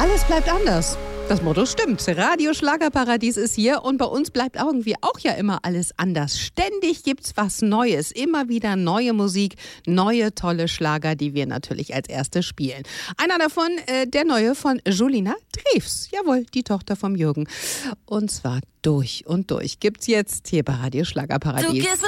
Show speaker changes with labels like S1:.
S1: Alles bleibt anders. Das Motto stimmt. Radio Schlagerparadies ist hier und bei uns bleibt irgendwie auch ja immer alles anders. Ständig gibt's was Neues, immer wieder neue Musik, neue tolle Schlager, die wir natürlich als erste spielen. Einer davon, der neue von Julina Drews. Jawohl, die Tochter vom Jürgen. Und zwar durch und durch gibt's jetzt hier bei Radio Schlagerparadies.